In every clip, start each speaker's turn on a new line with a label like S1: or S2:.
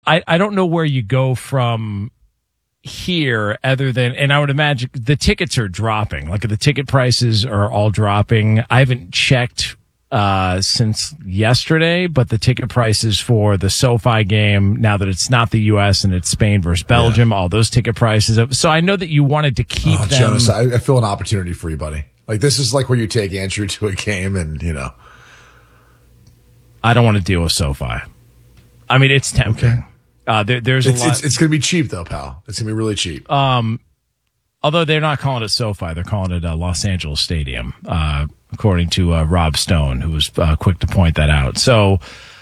S1: I don't know where you go from here other than, and I would imagine the tickets are dropping. Like the ticket prices are all dropping. I haven't checked since yesterday, but the ticket prices for the SoFi game, now that it's not the U.S. and it's Spain versus Belgium, all those ticket prices. So I know that you wanted to keep them.
S2: Jonas, I feel an opportunity for you, buddy. Like, this is like where you take Andrew to a game and,
S1: I don't want to deal with SoFi. I mean, it's tempting. There's a lot.
S2: It's going to be cheap, though, pal. It's going to be really cheap.
S1: Although they're not calling it SoFi, they're calling it Los Angeles Stadium, according to Rob Stone, who was quick to point that out. So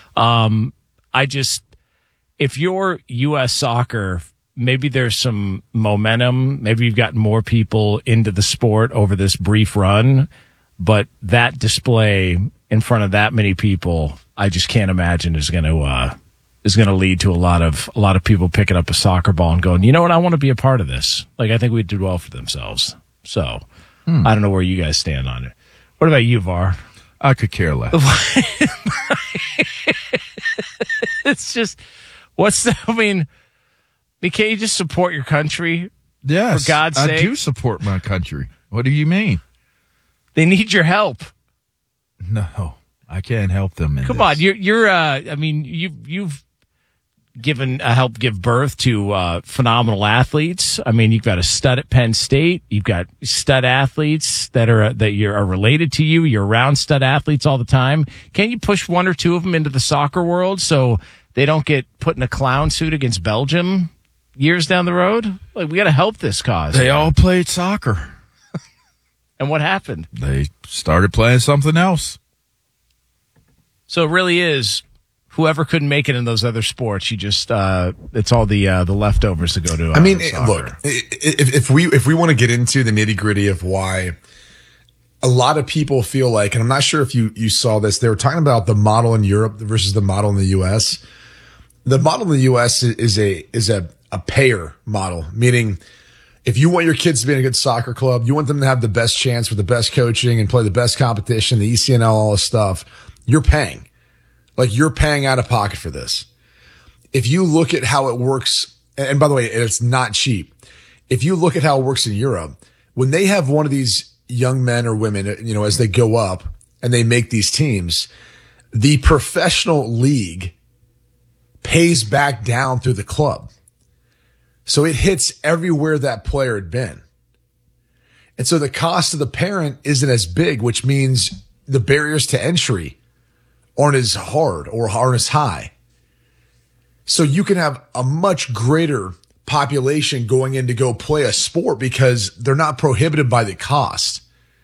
S1: if you're U.S. soccer, maybe there's some momentum. Maybe you've gotten more people into the sport over this brief run, but that display in front of that many people, I just can't imagine is going to lead to a lot of people picking up a soccer ball and going, you know what, I want to be a part of this. Like, I think we did well for themselves. So I don't know where you guys stand on it. What about you, VAR?
S3: I could care less.
S1: It's just, can't you just support your country?
S3: Yes.
S1: For God's sake.
S3: I do support my country. What do you mean?
S1: They need your help.
S3: No, I can't help them.
S1: Come on. You've helped give birth to phenomenal athletes. I mean, you've got a stud at Penn State. You've got stud athletes that are related to you. You're around stud athletes all the time. Can't you push one or two of them into the soccer world so they don't get put in a clown suit against Belgium years down the road? Like, we got to help this cause.
S3: They all played soccer.
S1: And what happened?
S3: They started playing something else.
S1: So it really is whoever couldn't make it in those other sports. You just it's all the leftovers to go to.
S2: Look, if we want to get into the nitty gritty of why a lot of people feel like, and I'm not sure if you saw this, they were talking about the model in Europe versus the model in the U.S. The model in the U.S. is a payer model, meaning if you want your kids to be in a good soccer club, you want them to have the best chance with the best coaching and play the best competition, the ECNL, all this stuff, you're paying. Like, you're paying out of pocket for this. If you look at how it works, and by the way, it's not cheap. If you look at how it works in Europe, when they have one of these young men or women, as they go up and they make these teams, the professional league pays back down through the club. So it hits everywhere that player had been. And so the cost of the parent isn't as big, which means the barriers to entry aren't as hard or aren't as high. So you can have a much greater population going in to go play a sport because they're not prohibited by the cost.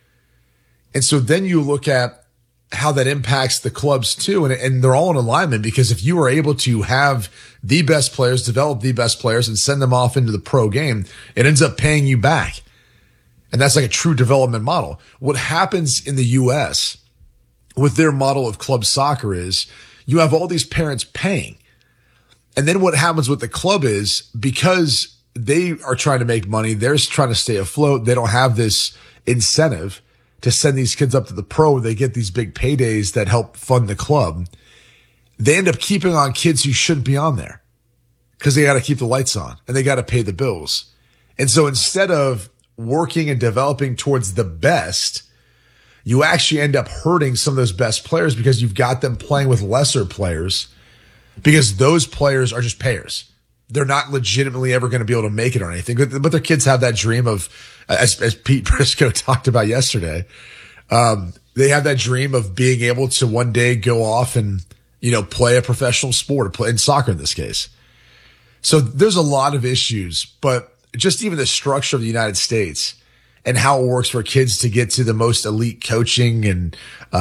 S2: And so then you look at how that impacts the clubs too. And they're all in alignment, because if you are able to have the best players, develop the best players, and send them off into the pro game, it ends up paying you back. And that's like a true development model. What happens in the U.S. with their model of club soccer is you have all these parents paying. And then what happens with the club is, because they are trying to make money, they're trying to stay afloat, they don't have this incentive to send these kids up to the pro. They get these big paydays that help fund the club. They end up keeping on kids who shouldn't be on there because they got to keep the lights on and they got to pay the bills. And so instead of working and developing towards the best, you actually end up hurting some of those best players because you've got them playing with lesser players, because those players are just payers. They're not legitimately ever going to be able to make it or anything, but their kids have that dream of, as Pete Briscoe talked about yesterday, they have that dream of being able to one day go off and, play a professional sport, or play in soccer in this case. So there's a lot of issues, but just even the structure of the United States and how it works for kids to get to the most elite coaching and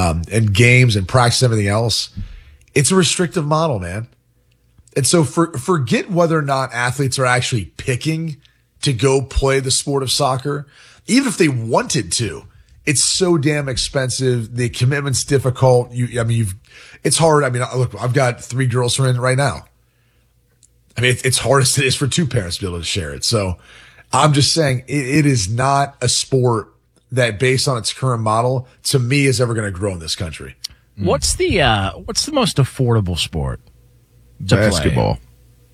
S2: games and practice and everything else, it's a restrictive model, man. And so forget whether or not athletes are actually picking to go play the sport of soccer. Even if they wanted to, it's so damn expensive. The commitment's difficult. It's hard. I mean, look, I've got 3 girls who are in it right now. I mean, it's hard as it is for 2 parents to be able to share it. So I'm just saying it is not a sport that, based on its current model, to me, is ever going to grow in this country.
S1: What's the most affordable sport?
S3: Basketball.